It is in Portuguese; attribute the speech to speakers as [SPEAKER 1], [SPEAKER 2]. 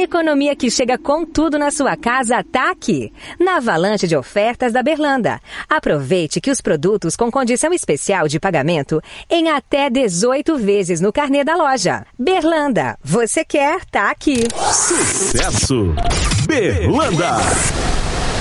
[SPEAKER 1] economia que chega com tudo na sua casa tá aqui, na avalanche de ofertas da Berlanda. Aproveite que os produtos com condição especial de pagamento em até 18 vezes no carnê da loja. Berlanda, você quer, tá aqui.
[SPEAKER 2] Sucesso! Berlanda!